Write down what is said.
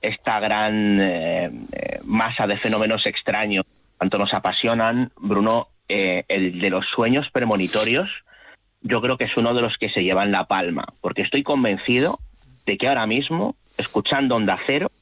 esta gran masa de fenómenos extraños, tanto nos apasionan, Bruno, el de los sueños premonitorios, yo creo que es uno de los que se llevan la palma, porque estoy convencido de que ahora mismo, escuchando Onda Cero,